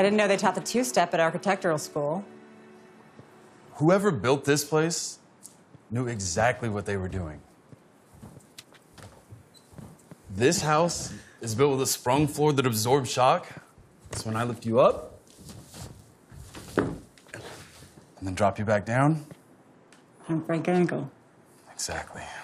I didn't know they taught the two-step at architectural school. Whoever built this place knew exactly what they were doing. This house is built with a sprung floor that absorbs shock. So when I lift you up and then drop you back down. Don't break your ankle. Exactly.